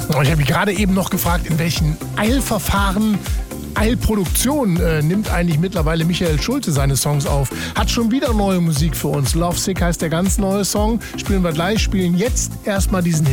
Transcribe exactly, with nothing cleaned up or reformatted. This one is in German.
Ich habe mich gerade eben noch gefragt, in welchen Eilverfahren, Eilproduktion äh, nimmt eigentlich mittlerweile Michael Schulte seine Songs auf. Hat schon wieder neue Musik für uns. Love Sick heißt der ganz neue Song. Spielen wir gleich, spielen jetzt erstmal diesen